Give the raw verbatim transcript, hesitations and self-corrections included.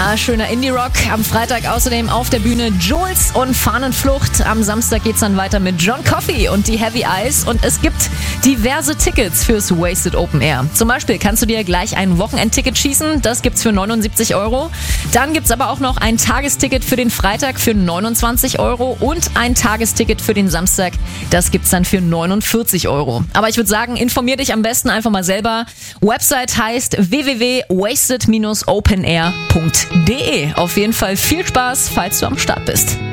Ah, schöner Indie-Rock. Am Freitag außerdem auf der Bühne Jules und Fahnenflucht. Am Samstag geht's dann weiter mit John Coffey und die Heavy Eyes. Und es gibt diverse Tickets fürs Wasted Open Air. Zum Beispiel kannst du dir gleich ein Wochenendticket schießen. Das gibt's für neunundsiebzig Euro. Dann gibt's aber auch noch ein Tagesticket für den Freitag für neunundzwanzig Euro und ein Tagesticket für den Samstag. Das gibt's dann für neunundvierzig Euro. Aber ich würde sagen, informier dich am besten einfach mal selber. Website heißt w w w punkt wasted dash open air punkt d e. Auf jeden Fall viel Spaß, falls du am Start bist.